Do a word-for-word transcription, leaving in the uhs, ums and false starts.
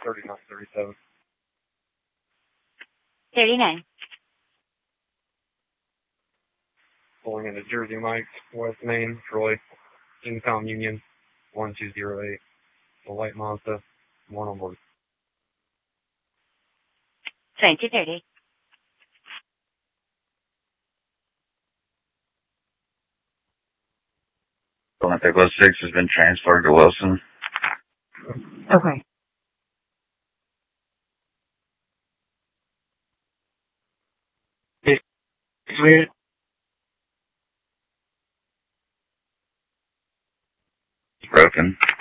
thirty-nine thirty-seven. thirty-nine. Pulling into Jersey Mike's, West Main, Troy, Incom Union, one two zero eight. The white Mazda, one on board. twenty thirty. Olympic oh six has been transferred to Wilson. Okay. Sweet. Broken.